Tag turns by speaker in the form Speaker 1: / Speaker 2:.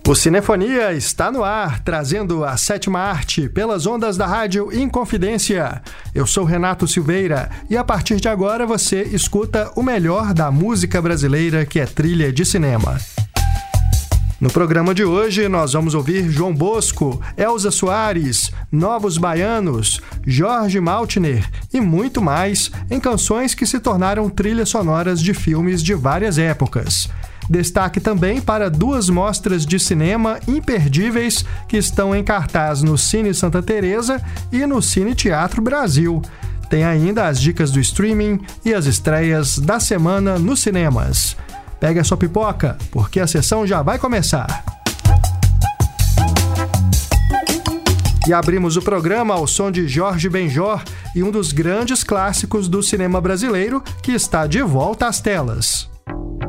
Speaker 1: O Cinefonia está no ar, trazendo a sétima arte pelas ondas da rádio Inconfidência. Eu sou Renato Silveira e a partir de agora você escuta o melhor da música brasileira, que é trilha de cinema. No programa de hoje nós vamos ouvir João Bosco, Elza Soares, Novos Baianos, Jorge Maltner e muito mais em canções que se tornaram trilhas sonoras de filmes de várias épocas. Destaque também para duas mostras de cinema imperdíveis que estão em cartaz no Cine Santa Teresa e no Cine Teatro Brasil. Tem ainda as dicas do streaming e as estreias da semana nos cinemas. Pega a sua pipoca, porque a sessão já vai começar. E abrimos o programa ao som de Jorge Benjor e um dos grandes clássicos do cinema brasileiro que está de volta às telas.